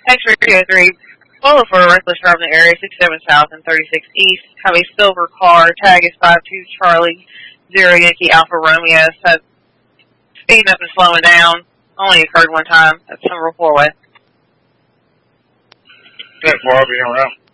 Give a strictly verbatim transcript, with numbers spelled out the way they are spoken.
X-ray three, follow for a reckless drive in the area, six seven South and thirty-six East. Have a silver car. Tag is five two Charlie, zero Yankee Alpha Romeo. So speeding up and slowing down. Only occurred one time. That's number four way. ten four, I'll be en route.